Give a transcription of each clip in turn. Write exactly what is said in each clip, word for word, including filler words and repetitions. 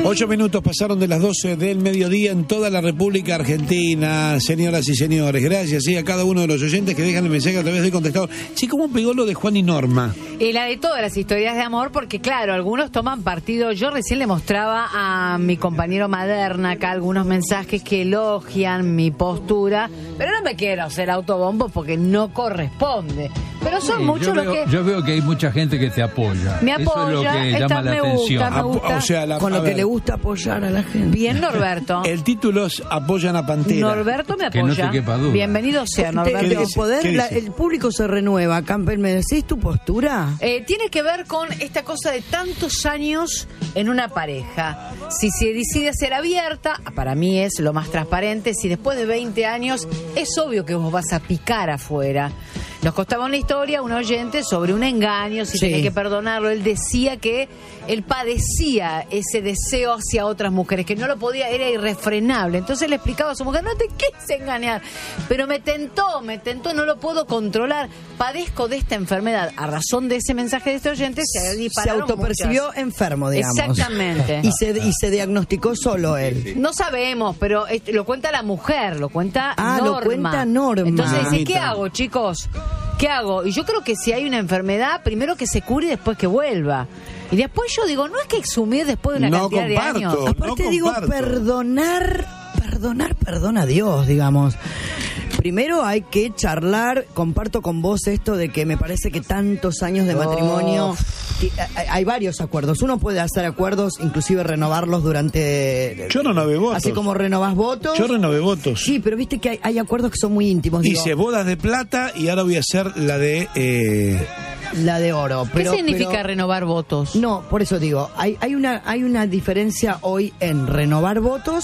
Ocho minutos pasaron de las doce del mediodía en toda la República Argentina, señoras y señores. Gracias sí, a cada uno de los oyentes que dejan el mensaje a través del contestador. Sí, ¿cómo pegó lo de Juan y Norma? Y la de todas las historias de amor, porque claro, algunos toman partido. Yo recién le mostraba a mi compañero Maderna acá algunos mensajes que elogian mi postura, pero no me quiero hacer autobombo porque no corresponde. Pero son sí, muchos los que... Yo veo que hay mucha gente que te apoya. Me apoya, eso es lo que esta llama me la atención. gusta, me gusta. O sea, la, Con lo que ver, le gusta apoyar a la gente. Bien, Norberto. El título es Apoyan a Pantera. Norberto me apoya. Que no te quepa duda. Bienvenido sea, Norberto. ¿Qué Te, dice? poder, ¿Qué la, dice? el público se renueva. Campbell, ¿me decís tu postura? Eh, tiene que ver con esta cosa de tantos años en una pareja. Si se decide ser abierta, para mí es lo más transparente. Si después de veinte años, es obvio que vos vas a picar afuera. Nos contaba una historia, un oyente, sobre un engaño, si Sí. tenía que perdonarlo. Él decía que él padecía ese deseo hacia otras mujeres, que no lo podía, era irrefrenable. Entonces le explicaba a su mujer, no te quise engañar, pero me tentó, me tentó, no lo puedo controlar. Padezco de esta enfermedad. A razón de ese mensaje de este oyente, se Se dispararon autopercibió muchas. enfermo, digamos. Exactamente. Y se, y se diagnosticó solo él. No sabemos, pero este, lo cuenta la mujer, lo cuenta Ah, lo Norma. cuenta Norma. Entonces dice, ¿qué Mamita. hago, chicos? ¿Qué hago? Y yo creo que si hay una enfermedad, primero que se cure y después que vuelva. Y después yo digo, no es que exhumir después de una No cantidad comparto. de años. Aparte no digo, comparto. perdonar, perdonar, perdona a Dios, digamos. Primero hay que charlar, comparto con vos esto de que me parece que tantos años de matrimonio, que hay- hay varios acuerdos. Uno puede hacer acuerdos, inclusive renovarlos durante... Yo renové votos. Así como renovás votos. Yo renové votos. Sí, pero viste que hay, hay acuerdos que son muy íntimos. Digo, Hice bodas de plata y ahora voy a hacer la de... Eh, la de oro. ¿Qué Pero, significa pero- renovar votos? No, por eso digo, hay, hay, una, hay una diferencia hoy en renovar votos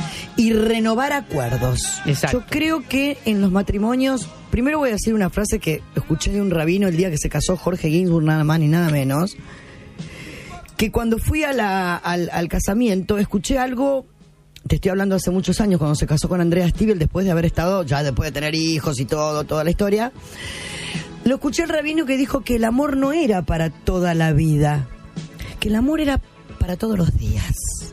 y renovar acuerdos. Exacto. Yo creo que en los matrimonios, primero voy a decir una frase que escuché de un rabino el día que se casó Jorge Ginsburg, nada más ni nada menos, que cuando fui a la, al, al casamiento escuché algo, te estoy hablando hace muchos años, cuando se casó con Andrea Stivel, después de haber estado, ya después de tener hijos y todo, toda la historia. Lo escuché el rabino que dijo que el amor no era para toda la vida, que el amor era para todos los días.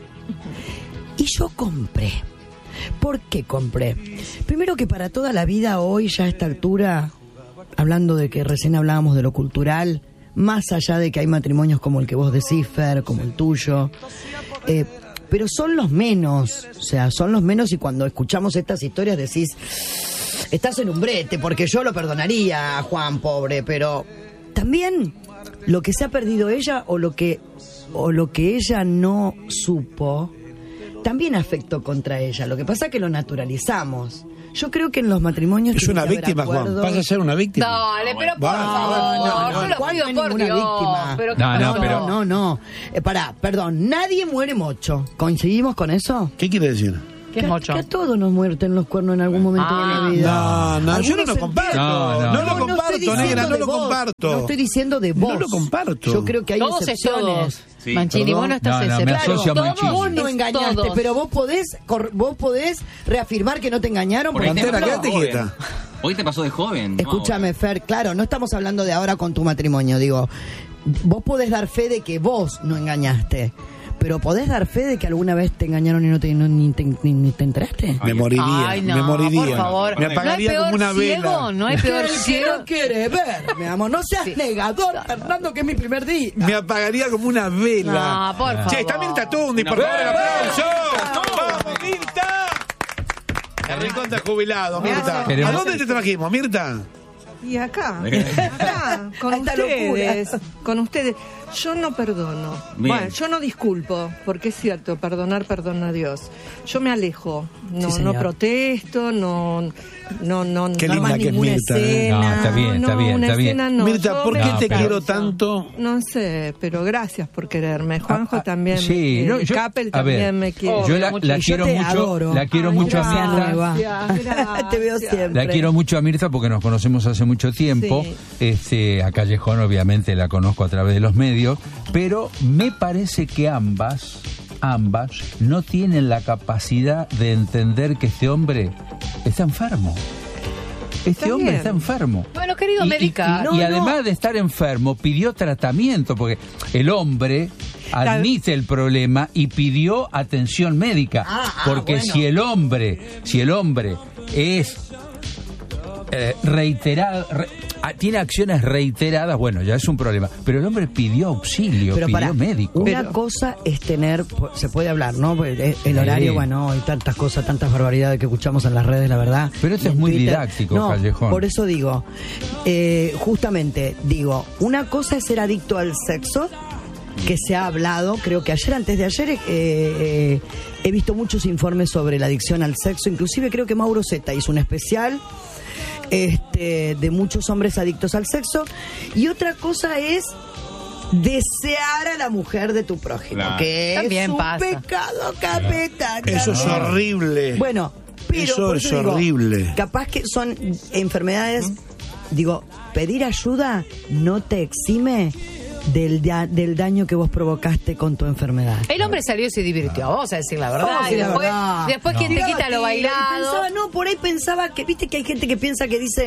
Y yo compré. ¿Por qué compré? Primero que para toda la vida hoy, ya a esta altura, hablando de que recién hablábamos de lo cultural, más allá de que hay matrimonios como el que vos decís, Fer, como el tuyo, eh, pero son los menos, o sea, son los menos, y cuando escuchamos estas historias decís, estás en un brete, porque yo lo perdonaría a Juan, pobre, pero también lo que se ha perdido ella o lo que, o lo que ella no supo, también afectó contra ella. Lo que pasa es que lo naturalizamos. Yo creo que en los matrimonios... es tiene una que haber víctima, Juan. acuerdos. Pasa a ser una víctima. Dale, pero por Va, favor, no, no, yo no, lo Juan pido no es por ninguna Dios. víctima. Pero No, ¿qué no, pasó? pero- No, no. Eh, pará, perdón, nadie muere mocho. ¿Coincidimos con eso? ¿Qué quiere decir? ¿Qué es Que- mocho? Que a todos nos muerten los cuernos en algún momento Ah. de la vida. No, no, yo no Algunos lo comparto. No, no. No, lo estoy comparto, diciendo negra, no de lo vos. comparto. No estoy diciendo de vos. No lo comparto. Yo creo que hay Todos es excepciones. todos. Sí, Manchini, perdón. vos no estás No, no, me excepcional. asocio a Todos Manchini. Vos no es engañaste, todos. pero vos podés, cor- vos podés reafirmar que no te engañaron. Por Por Pantera, ejemplo, quédate Joven. quieta. Hoy te pasó de joven. escúchame, Fer, claro, no estamos hablando de ahora con tu matrimonio, digo, vos podés dar fe de que vos no engañaste, pero podés dar fe de que alguna vez te engañaron y no te, no- ni, te, ni, ni te enteraste. Me moriría, Ay, no, me moriría. por favor. Me apagaría ¿No hay como peor una ciego? vela. No hay peor El que ciego. no quiere ver, mi amor, no seas negador, Fernando, que es mi primer día. Me apagaría como una vela. No, por favor. Che, está Mirta Tundi, por Una favor, el brava. aplauso. ¡Vamos, Mirta! El rincón está jubilado, Mirta. Gracias. ¿A Queremos- dónde te trajimos, Mirta? Y acá, acá, con Esta ustedes, con ustedes. Yo no perdono. Bien. Bueno, yo no disculpo, porque es cierto, perdonar, perdona a Dios. Yo me alejo, no, Sí, señor. no protesto, no, no, no, Qué no linda más que es ninguna Mirta, ¿eh? escena. No, está bien, está no, bien, una está bien. escena no. Mirta, Yo ¿por me qué No, te pero- quiero tanto? No sé, pero gracias por quererme. Juanjo Ah, ah, también. sí, eh, no, yo- Capel a ver, también me quiere. Yo la, la Yo quiero te mucho, adoro. la quiero Ay, mucho a gracias. Mirta. nueva. Gracias. Te veo siempre. La quiero mucho a Mirta porque nos conocemos hace mucho tiempo. Sí. Este, a Callejón obviamente la conozco a través de los medios, pero me parece que ambas, ambas no tienen la capacidad de entender que este hombre está enfermo. Este Está hombre bien. está enfermo. Bueno, querido Y- y- médica. y, no, y no. además de estar enfermo, pidió tratamiento, porque el hombre admite el problema y pidió atención médica. Ah, ah, porque bueno. si el hombre, si el hombre es eh, reiterado, re- tiene acciones reiteradas, bueno, ya es un problema. Pero el hombre pidió auxilio, Pero pidió para, médico. una Pero- cosa es tener, se puede hablar, ¿no? Porque El, el Sí. horario, bueno, hay tantas cosas, tantas barbaridades que escuchamos en las redes, la verdad. Pero esto Y es en muy Twitter. didáctico, No, Callejón. por eso digo, eh, justamente, digo, una cosa es ser adicto al sexo, que se ha hablado, creo que ayer, antes de ayer, eh, eh, he visto muchos informes sobre la adicción al sexo, inclusive creo que Mauro Zeta hizo un especial este, de muchos hombres adictos al sexo, y otra cosa es desear a la mujer de tu prójimo, Claro. que También es un pasa. pecado capital. Eso es horrible. Bueno, pero Eso por es digo, horrible. capaz que son enfermedades, digo, pedir ayuda no te exime del, da- del daño que vos provocaste con tu enfermedad. El hombre salió y se divirtió, vamos a decir la verdad. Vamos a decir Y la después, verdad. después quien te Tiraba quita lo tiro, y bailado. pensaba, no, por ahí pensaba que, viste que hay gente que piensa que dice,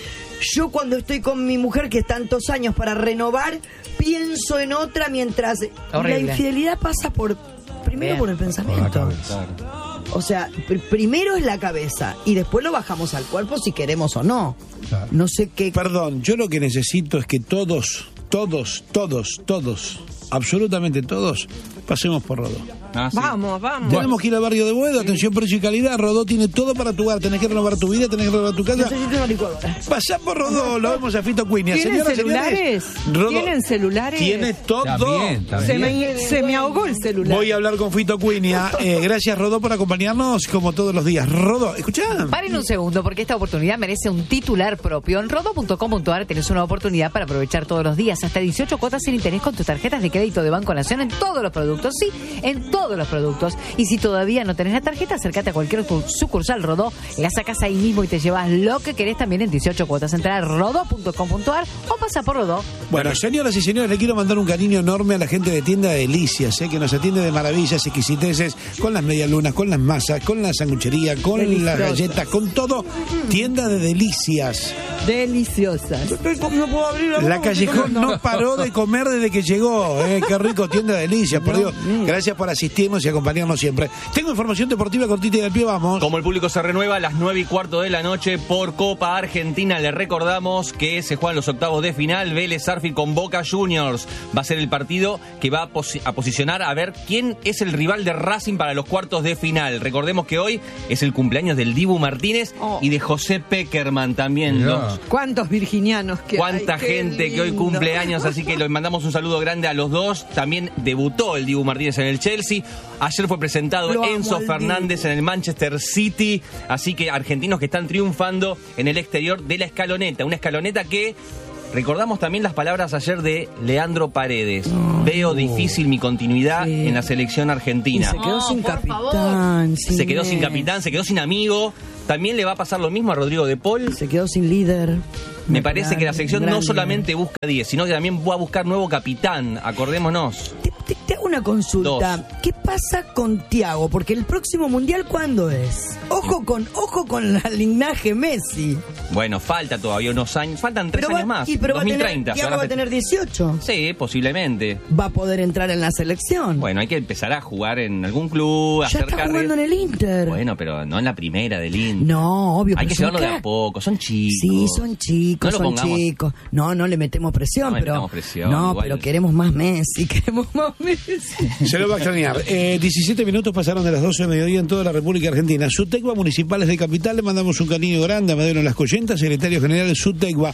yo cuando estoy con mi mujer, que es tantos años para renovar, pienso en otra mientras... Horrible. La infidelidad pasa por, primero Bien. por el Por la pensamiento. cabeza. O sea, pr- primero es la cabeza y después lo bajamos al cuerpo si queremos o no. Claro. No sé qué... Perdón, yo lo que necesito es que todos, todos, todos, todos, absolutamente todos, pasemos por Rodó. Ah, sí. Vamos, vamos. Tenemos que ir al barrio de Boedo, atención, precio y calidad. Rodó tiene todo para tu hogar. Tenés que renovar tu vida, tenés que renovar tu casa. Necesito una licuadora. Pasá por Rodó, lo vemos a Fito Cuinia. ¿Tienen Señoras, celulares? señores, Rodó ¿Tienen celulares? Tiene todo. También, Se también. me, se me ahogó el celular. Voy a hablar con Fito Cuinia. Eh, gracias, Rodó, por acompañarnos como todos los días. Rodó, escuchá. Paren un segundo, porque esta oportunidad merece un titular propio. En rodo punto com punto a r tenés una oportunidad para aprovechar todos los días hasta dieciocho cuotas sin interés con tus tarjetas de crédito de Banco Nación en todos los productos. Sí, en todos los productos. Y si todavía no tenés la tarjeta, acércate a cualquier cu- sucursal Rodó, la sacas ahí mismo y te llevas lo que querés también en dieciocho cuotas. Entra a rodo punto com punto a r o pasa por Rodó. Bueno, señoras y señores, le quiero mandar un cariño enorme a la gente de Tienda de Delicias, eh, que nos atiende de maravillas, exquisiteces, con las medialunas, con las masas, con la sanguchería, con Deliciosas. las galletas, con todo. Tienda de Delicias. Deliciosas. No puedo abrir la La boca, Callejón no. no paró de comer desde que llegó. Eh. Qué rico, Tienda de Delicias, por Dios. Gracias por asistirnos y acompañarnos siempre. Tengo información deportiva cortita y del pie, vamos. Como el público se renueva a las nueve y cuarto de la noche por Copa Argentina, le recordamos que se juegan los octavos de final. Vélez Sarsfield con Boca Juniors. Va a ser el partido que va a, posi- a posicionar a ver quién es el rival de Racing para los cuartos de final. Recordemos que hoy es el cumpleaños del Dibu Martínez Oh. y de José Peckerman también. Mirá. Los ¿Cuántos virginianos que Cuánta hay? Qué gente que hoy lindo. cumple años, así que les mandamos un saludo grande a los dos. También debutó el Dibu Martínez en el Chelsea. Ayer fue presentado Lo amo Enzo al Fernández en el Manchester City. Así que argentinos que están triunfando en el exterior de la escaloneta. Una escaloneta que... Recordamos también las palabras ayer de Leandro Paredes. Veo difícil mi continuidad Sí. en la selección Y argentina. se quedó No, sin por capitán. Se quedó sin Messi. capitán, se quedó sin amigo. También le va a pasar lo mismo a Rodrigo de Paul. Se quedó sin líder. Me parece que la selección no Grande. solamente busca diez, sino que también va a buscar nuevo capitán, acordémonos. Te, te- te hago una consulta. Dos. ¿Qué pasa con Thiago? Porque el próximo mundial, ¿cuándo es? Ojo con, ojo con la linaje Messi. Bueno, falta todavía unos años, faltan tres Pero va- años más, y pero va a dos mil tener- treinta. se Thiago van a va a fe- tener dieciocho. Sí, posiblemente. Va a poder entrar en la selección. Bueno, hay que empezar a jugar en algún club, ya hacer está carrera. jugando en el Inter. Bueno, pero no en la primera del Inter. No, obvio. Hay pero que son llevarlo de a crack. poco, son chicos. Sí, son chicos, No lo son pongamos- chicos. No, no le metemos presión, No le pero. metamos presión, no, igual. pero queremos más Messi, queremos más Messi. Se lo va a extrañar. Eh, diecisiete minutos pasaron de las doce de mediodía en toda la República Argentina. Sutecba Municipales de Capital, le mandamos un cariño grande a Madero Las Coyentas, secretario general de Sutecba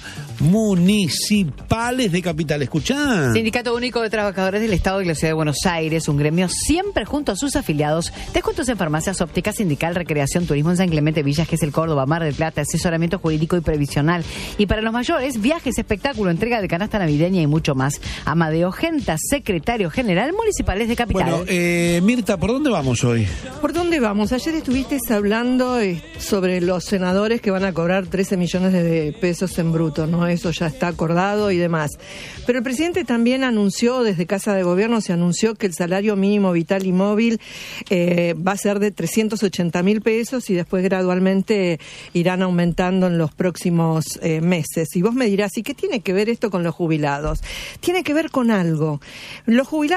Municipales de Capital. ¿Escuchán? Sindicato Único de Trabajadores del Estado y la Ciudad de Buenos Aires, un gremio siempre junto a sus afiliados. Descuentos en farmacias, óptica, sindical, recreación, turismo en San Clemente, Villas, que es el Córdoba, Mar del Plata, asesoramiento jurídico y previsional. Y para los mayores, viajes, espectáculo, entrega de canasta navideña y mucho más. Amadeo Genta, secretario general Municipales de Capital. Bueno, eh, Mirta, ¿por dónde vamos hoy? ¿Por dónde vamos? Ayer estuviste hablando eh, sobre los senadores que van a cobrar trece millones de pesos en bruto, ¿no? Eso ya está acordado y demás. Pero el presidente también anunció, desde Casa de Gobierno se anunció que el salario mínimo vital y móvil eh, va a ser de trescientos ochenta mil pesos y después gradualmente irán aumentando en los próximos eh, meses. Y vos me dirás, ¿y qué tiene que ver esto con los jubilados? Tiene que ver con algo. Los jubilados siguen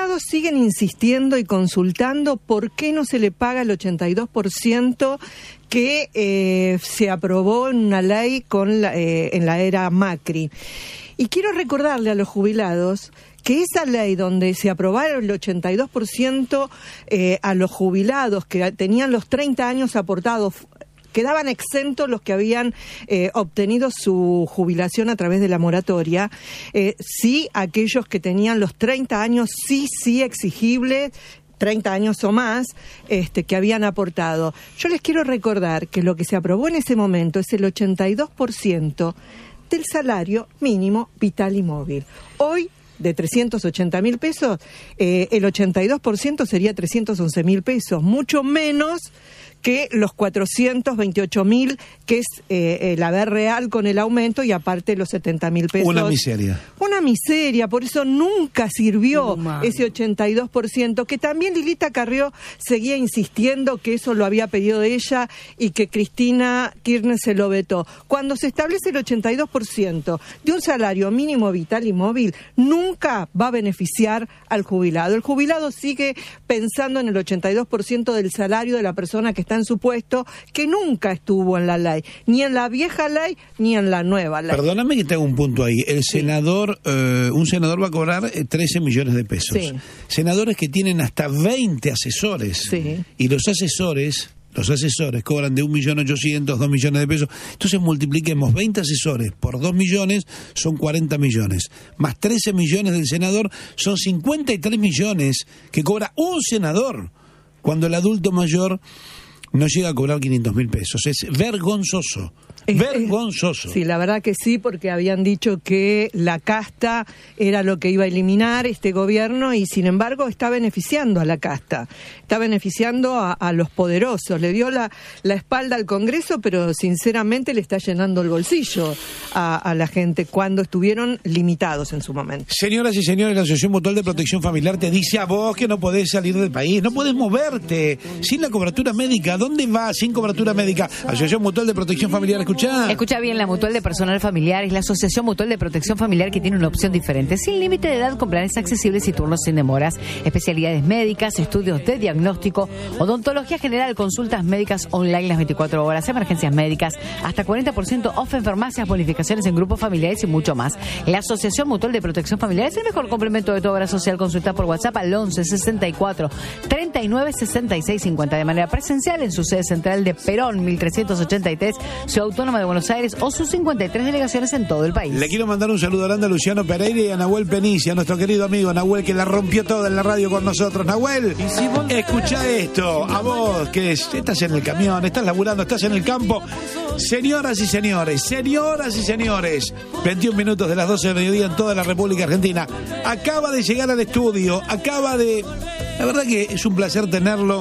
siguen insistiendo y consultando por qué no se le paga el ochenta y dos por ciento que eh, se aprobó en una ley con la, eh, en la era Macri. Y quiero recordarle a los jubilados que esa ley donde se aprobaron el ochenta y dos por ciento eh, a los jubilados que tenían los treinta años aportados, quedaban exentos los que habían eh, obtenido su jubilación a través de la moratoria, eh, sí aquellos que tenían los treinta años, sí, sí exigibles, treinta años o más, este, que habían aportado. Yo les quiero recordar que lo que se aprobó en ese momento es el ochenta y dos por ciento del salario mínimo vital y móvil. Hoy, de trescientos ochenta mil pesos, eh, el ochenta y dos por ciento sería trescientos once mil pesos, mucho menos que los cuatrocientos veintiocho mil, que es eh, el haber real con el aumento, y aparte los setenta mil pesos. Una miseria. Una miseria, por eso nunca sirvió No, ese ochenta y dos por ciento, que también Lilita Carrió seguía insistiendo que eso lo había pedido ella y que Cristina Kirchner se lo vetó. Cuando se establece el ochenta y dos por ciento de un salario mínimo vital y móvil, nunca va a beneficiar al jubilado. El jubilado sigue pensando en el ochenta y dos por ciento del salario de la persona que está en su puesto, que nunca estuvo en la ley, ni en la vieja ley, ni en la nueva ley. Perdóname que te hago un punto ahí. El senador, eh, un senador va a cobrar eh, trece millones de pesos. Sí. Senadores que tienen hasta veinte asesores. Sí. Y los asesores, los asesores cobran de un millón ochocientos, dos millones de pesos. Entonces multipliquemos veinte asesores por dos millones, son cuarenta millones. Más trece millones del senador, son cincuenta y tres millones que cobra un senador, cuando el adulto mayor no llega a cobrar quinientos mil pesos. Es vergonzoso. Vergonzoso. Sí, la verdad que sí, porque habían dicho que la casta era lo que iba a eliminar este gobierno, y sin embargo está beneficiando a la casta, está beneficiando a, a los poderosos. Le dio la, la espalda al Congreso, pero sinceramente le está llenando el bolsillo a, a la gente cuando estuvieron limitados en su momento. Señoras y señores, la Asociación Mutual de Protección Familiar te dice a vos que no podés salir del país, no podés moverte sin la cobertura médica. ¿Dónde vas sin cobertura médica? Asociación Mutual de Protección Familiar, escuchá. Escucha bien, la Mutual de Personal Familiar es la Asociación Mutual de Protección Familiar que tiene una opción diferente, sin límite de edad, con planes accesibles y turnos sin demoras, especialidades médicas, estudios de diagnóstico, odontología general, consultas médicas online las veinticuatro horas, emergencias médicas, hasta cuarenta por ciento off en farmacias, bonificaciones en grupos familiares y mucho más. La Asociación Mutual de Protección Familiar es el mejor complemento de tu obra social. Consulta por WhatsApp al once sesenta y cuatro treinta y nueve sesenta y seis cincuenta de manera presencial en su sede central de Perón mil trescientos ochenta y tres, Ciudad Autónoma de Buenos Aires, o sus cincuenta y tres delegaciones en todo el país. Le quiero mandar un saludo grande a Luciano Pereira y a Nahuel Penicia, nuestro querido amigo Nahuel, que la rompió toda en la radio con nosotros. Nahuel, escucha esto, a vos que estás en el camión, estás laburando, estás en el campo. Señoras y señores, señoras y señores, veintiún minutos de las doce del mediodía en toda la República Argentina. Acaba de llegar al estudio, acaba de... La verdad que es un placer tenerlo.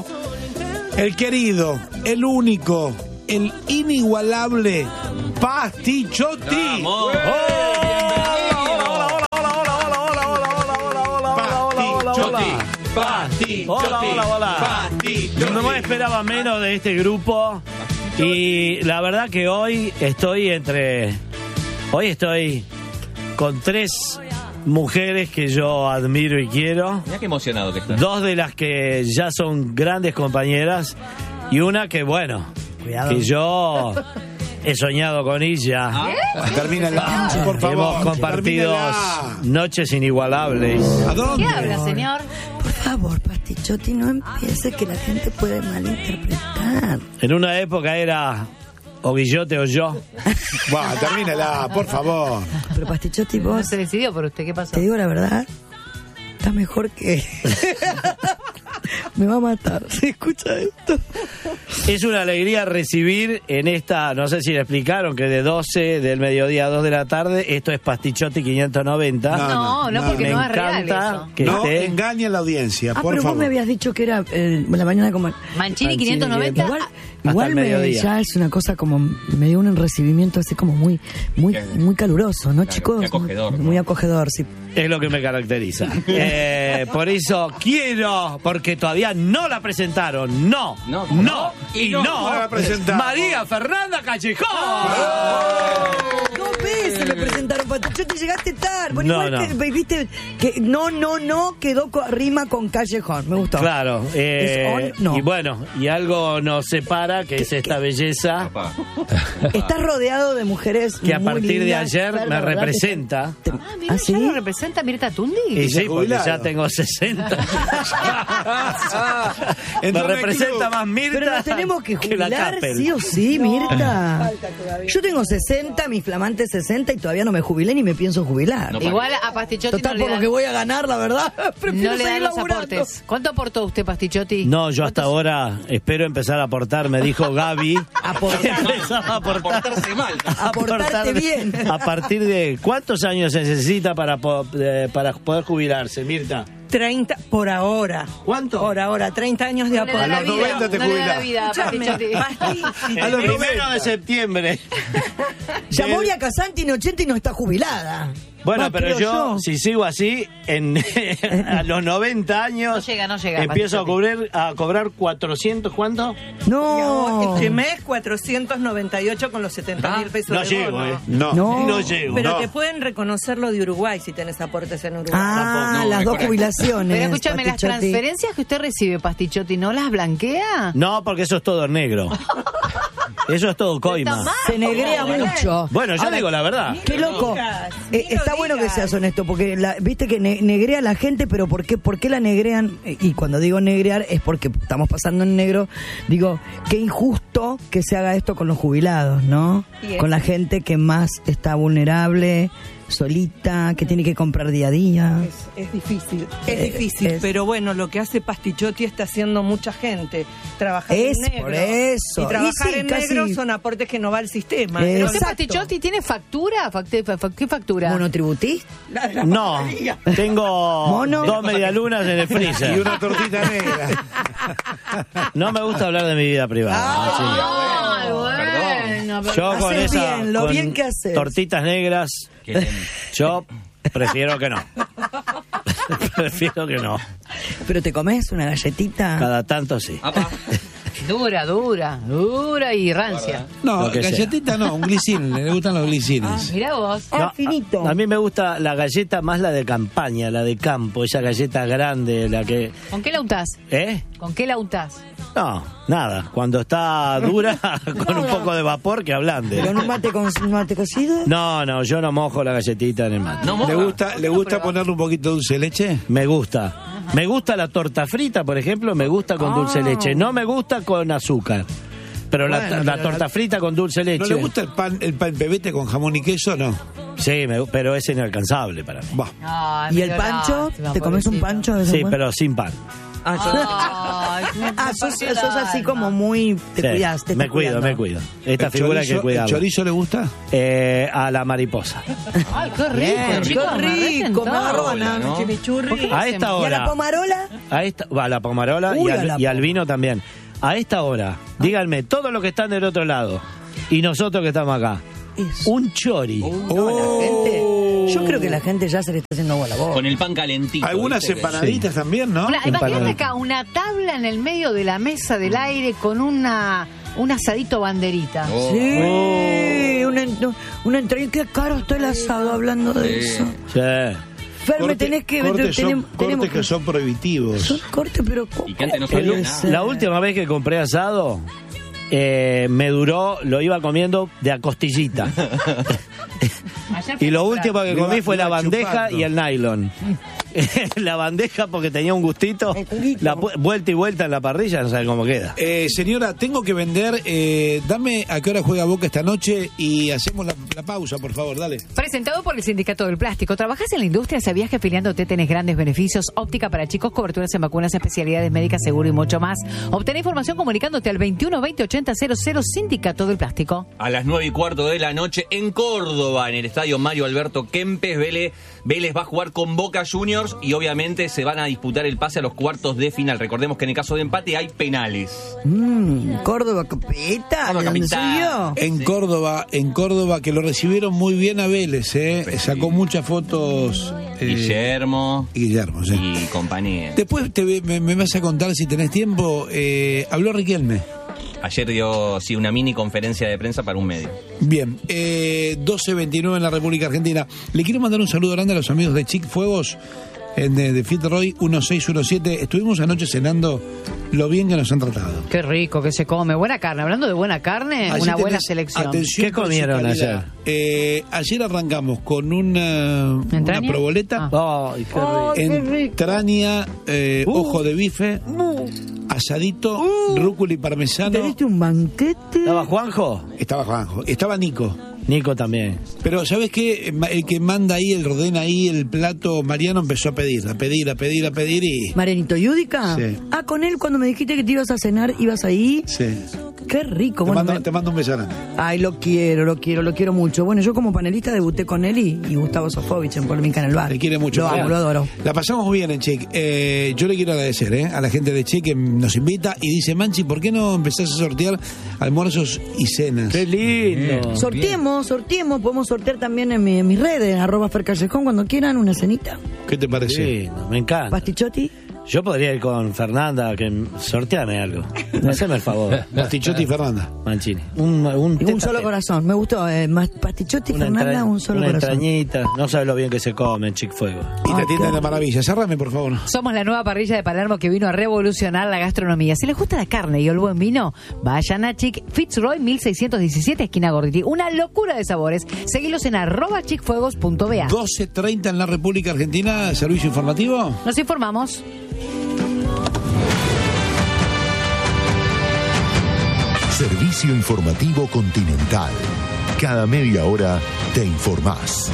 El querido, el único, el inigualable Pastichotti. ¡Vamos! Pastichotti. Hola, hola, hola. No me esperaba menos de este grupo. Y la verdad que hoy estoy entre... Hoy estoy con tres mujeres que yo admiro y quiero. Mirá qué emocionado que estás. Dos de las que ya son grandes compañeras. Y una que, bueno, Cuidado. que yo he soñado con ella. Ah, Termínala, por favor. Hemos compartido Termínala. noches inigualables. ¿A dónde? ¿Qué habla, señor? Por favor, Pastichotti, no empiece, que la gente puede malinterpretar. En una época era o Guillote o yo. Va, termínala, por favor. Pero Pastichotti, No vos, se decidió por usted, ¿qué pasó? te digo la verdad, está mejor que... Me va a matar si escucha esto. Es una alegría recibir en esta, no sé si le explicaron, que de doce del mediodía a dos de la tarde, esto es Pastichotti quinientos noventa. No, No, no, no, porque Me no es real encanta eso. que No esté... engañen la audiencia, Ah, por pero favor. vos me habías dicho que era eh, la mañana como... Mancini Mancini quinientos noventa. Igual, Hasta igual el me, mediodía. ya es una cosa como... Me dio un recibimiento así como muy muy muy caluroso, ¿no, Claro, chicos? muy acogedor, Muy, ¿no? muy acogedor, sí. Es lo que me caracteriza. Eh, por eso quiero, porque todavía no la presentaron. No, No, no, no, y no, no. no la presentamos. María Fernanda Callejón. Dos veces me presentaron Pastichotti, llegaste tarde. Bueno, No, igual no. que viste que no, no, no quedó co- rima con callejón. Me gustó. Claro, eh, Es on, no. y bueno, y algo nos separa, que es esta belleza Estás rodeado de mujeres que a muy partir de lindas, ayer Fer, me la verdad que representa. te- Ah, mira, ¿Ah, ya sí? lo representa Mirta Tundi. Y sí, porque jubilado. ya tengo sesenta. me Entró en el representa club. más Mirta Pero nos tenemos que la jubilar, Capel. sí o sí, Mirta. Yo tengo sesenta, mis flamantes sesenta y todavía no me jubilé ni me pienso jubilar. No, Igual a Pastichotti Total, no le por lo dan, que voy a ganar, la verdad, prefiero no le dan seguir los laburando. aportes. ¿Cuánto aportó usted, Pastichotti? No, yo hasta ahora espero empezar a aportar, me dijo Gaby. Aportar. Empezaba a aportar. Portarse mal. Aportarte bien. ¿A partir de cuántos años se necesita para, po- eh, para poder jubilarse, Mirta? treinta por ahora. ¿Cuánto? Por ahora, treinta años de No le da aporte. la A los vida, noventa te no le da la jubilás. vida, Escuchame, Pastichotti. Basti, El primero de septiembre. Ya Moria Casán tiene ochenta y no está jubilada. Bueno, Más pero creo yo, si sigo así, en a los noventa años No llega, no llega, empiezo a Patricio. cobrar, a cobrar cuatrocientos, ¿cuánto? No. Este mes cuatrocientos noventa y ocho con los setenta mil pesos No de llego, bono. eh. No. No. No llego. Pero No. te pueden reconocer lo de Uruguay si tenés aportes en Uruguay. Ah, Tampoco, las es dos correcto. jubilaciones. Pero escúchame, las Pastichotti. transferencias que usted recibe, Pastichotti, ¿no las blanquea? No, porque eso es todo negro. Eso es todo Está coima. mal. Se negrea mucho. Bueno, yo Ahora, digo la verdad. Qué loco. digas, Eh, ni lo está bueno que digas. seas honesto, porque la- viste que ne- negrea a la gente, pero ¿por qué, ¿por qué la negrean? Eh, Y cuando digo negrear es porque estamos pasando en negro. Digo, qué injusto que se haga esto con los jubilados, ¿no? Y es- Con la gente que más está vulnerable, solita, que tiene que comprar día a día. Es, es difícil, es Eh, difícil, es- pero bueno, lo que hace Pastichotti está haciendo mucha gente, trabajar Es en negro. por eso. Y trabajar Y sí, en casi- negro son aportes que no va al sistema. Eh, Pero ¿Usted, Exacto. Pastichotti, tiene factura? Facti- fa- fa- ¿Qué factura? ¿Monotributista? No, tengo Mono. dos medialunas en el Y freezer. una tortita negra. No me gusta hablar de mi vida privada. sí. Ay, bueno, pero- Yo con Haces esa bien, lo con bien que haces. tortitas negras, yo prefiero que no. Prefiero que no. ¿Pero te comes una galletita? Cada tanto sí. Apa. Dura, dura, dura y rancia. No, Lo que sea. galletita no, un glicín, le gustan los glicines. Mirá vos. Ah, finito. A, a mí me gusta la galleta más la de campaña, la de campo, esa galleta grande, la que... ¿Con qué la untás? ¿Eh? ¿Con qué la untás? No, nada. Cuando está dura, con un poco de vapor que ablande. ¿Con un mate, con un mate cocido? No, no, yo no mojo la galletita en el mate. No ¿Le moja. gusta, ¿le gusta ponerle un poquito de dulce de leche? Me gusta. Me gusta la torta frita, por ejemplo, me gusta con dulce de leche. No me gusta con azúcar. Pero la, Bueno, la pero torta la- frita con dulce de ¿No leche. le gusta el pan, el pan pebete con jamón y queso? No. Sí, me- pero es inalcanzable para mí. Bah. Ay, ¿Y el me pancho? lástima, ¿Te comes un pobrecito. pancho de vez en Sí, cuando? pero sin pan. Ay, me- Ah, me sos, partió el sos así alma. como muy... Te Sí, cuidas, te me estás cuido, cuidando. me cuido. Esta ¿El figura hay que chorizo- cuidarla. ¿El chorizo le gusta? Eh, a la mariposa. Ay, qué rico, Bien, chicos, qué me rico, retentó. me agarró ganas, ¿no? chimichurri. A esta ¿Y a la hora. pomarola? A esta, va, a la pomarola Uy, y, a al, la y al poma. vino también. A esta hora, díganme, todos los que están del otro lado y nosotros que estamos acá, Eso. un chori. No, la gente... Yo creo que la gente ya se le está haciendo agua a la boca. Con el pan calentito. Algunas ¿viste? empanaditas también, ¿no? Una- imagínate Empanadita. acá una tabla en el medio de la mesa del aire con una un asadito banderita. Oh. Sí, una, una entrevista. Qué caro está el asado hablando de Sí. eso. Sí. Fer, me Corte- tenés que... cortes son, tenemos- cortes tenemos que son prohibitivos. Son cortes, pero... Y que antes no ¿cómo sabía puede nada. ser? La última vez que compré asado, eh, me duró, lo iba comiendo de a costillita. Ayer Y lo fui a último que Lo iba- comí fue lo la iba bandeja chupando. y el nylon. La bandeja porque tenía un gustito, El juguito. la pu- vuelta y vuelta en la parrilla, no sabe cómo queda. Eh, señora, tengo que vender. Eh, dame a qué hora juega Boca esta noche y hacemos la, la pausa, por favor, dale. Presentado por el Sindicato del Plástico. ¿Trabajas en la industria? ¿Sabías que afiliándote tenés grandes beneficios? Óptica para chicos, coberturas en vacunas, especialidades médicas, seguro y mucho más. Obtén información comunicándote al veintiuno veinte ochenta cero cero Sindicato del Plástico. A las nueve y cuarto de la noche en Córdoba, en el estadio Mario Alberto Kempes, Vélez, Vélez va a jugar con Boca Juniors y obviamente se van a disputar el pase a los cuartos de final. Recordemos que en el caso de empate hay penales. Mm, Córdoba, capita. Córdoba, ¿En capitán. serio? En Córdoba, en Córdoba, que lo recibieron muy bien a Vélez, ¿eh? Pues sí. Sacó muchas fotos. eh, Guillermo y Guillermo, sí. y compañía. Después te, me, me vas a contar, si tenés tiempo, eh, habló Riquelme. ayer dio sí, una mini conferencia de prensa para un medio. Bien, eh, doce veintinueve en la República Argentina. Le quiero mandar un saludo grande a los amigos de Chic Fuegos, en de, de Fitzroy dieciséis diecisiete. Estuvimos anoche cenando lo bien que nos han tratado. Qué rico que se come. Buena carne. Hablando de buena carne, Allí una tenés buena selección. atención ¿Qué con su comieron calidad. ayer? Eh, ayer arrancamos con una, una ¿Entraña? proboleta, Ay, qué rico. Ay, qué rico. entraña, eh, Uh. ojo de bife, asadito, rúcula y parmesano. ¿Te diste un banquete? ¿Estaba Juanjo? Estaba Juanjo, estaba Nico. Nico también. Pero ¿sabes qué? El que manda ahí, el ordena ahí el plato, Mariano empezó a pedir, a pedir, a pedir, a pedir y... ¿Marianito Yudica? Sí. Ah, con él cuando me dijiste que te ibas a cenar, ibas ahí. Sí. Qué rico. Te Bueno, mando, me- te mando un beso grande. Ay, lo quiero, lo quiero, lo quiero mucho. Bueno, yo como panelista debuté con él y, y Gustavo Sofovich en Polémica en el Bar. Te quiere mucho. Lo amo, lo adoro. La pasamos muy bien en Chic. Eh, yo le quiero agradecer eh, a la gente de Chic que nos invita y dice, Manchi, ¿por qué no empezás a sortear almuerzos y cenas? Qué lindo. Sorteemos, sorteemos, podemos sortear también en, mi- en mis redes, arroba Fer Callejón, cuando quieran una cenita. ¿Qué te parece? Lindo, me encanta. Pastichotti. Yo podría ir con Fernanda, que sorteame algo. Haceme el favor. Pastichotti y Fernanda. Mancini. Un, un, Y un tete a solo tete. corazón. Me gustó. Eh, más Pastichotti, Una Fernanda, entra- un solo una corazón. entrañita. No sabes lo bien que se come en Chic Fuego. Y te Ay, atienden qué- de maravilla. Cerrame, por favor. Somos la nueva parrilla de Palermo que vino a revolucionar la gastronomía. Si les gusta la carne y el buen vino, vayan a Chic Fitzroy mil seiscientos diecisiete, esquina Gorditi. Una locura de sabores. Seguilos en arroba chicfuegos punto b a. doce treinta en la República Argentina, servicio informativo. Nos informamos. Servicio informativo Continental. Cada media hora te informás.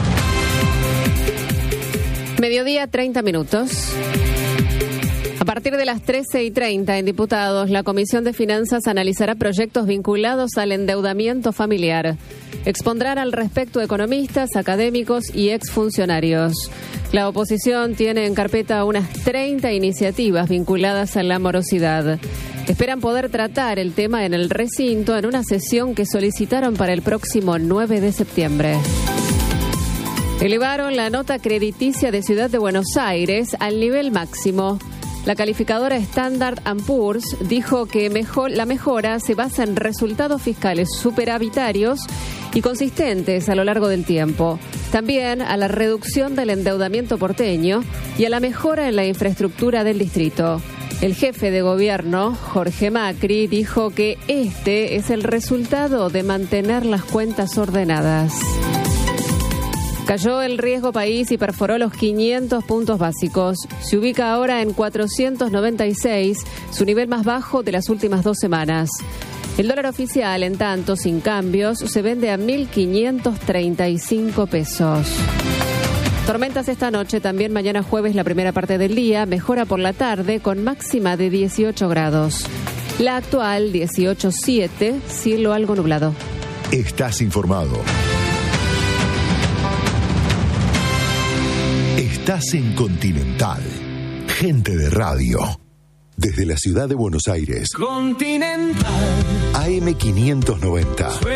Mediodía, treinta minutos. A partir de las trece y treinta en Diputados, la Comisión de Finanzas analizará proyectos vinculados al endeudamiento familiar. Expondrán al respecto economistas, académicos y exfuncionarios. La oposición tiene en carpeta unas treinta iniciativas vinculadas a la morosidad. Esperan poder tratar el tema en el recinto en una sesión que solicitaron para el próximo nueve de septiembre. Elevaron la nota crediticia de Ciudad de Buenos Aires al nivel máximo. La calificadora Standard and Poor's dijo que mejor, la mejora se basa en resultados fiscales superavitarios y consistentes a lo largo del tiempo. También a la reducción del endeudamiento porteño y a la mejora en la infraestructura del distrito. El jefe de gobierno, Jorge Macri, dijo que este es el resultado de mantener las cuentas ordenadas. Cayó el riesgo país y perforó los quinientos puntos básicos. Se ubica ahora en cuatrocientos noventa y seis, su nivel más bajo de las últimas dos semanas. El dólar oficial, en tanto, sin cambios, se vende a mil quinientos treinta y cinco pesos. Tormentas esta noche, también mañana jueves la primera parte del día, mejora por la tarde con máxima de dieciocho grados. La actual dieciocho punto siete, cielo algo nublado. Estás informado. Estás en Continental. Gente de radio. Desde la ciudad de Buenos Aires. Continental. A M quinientos noventa.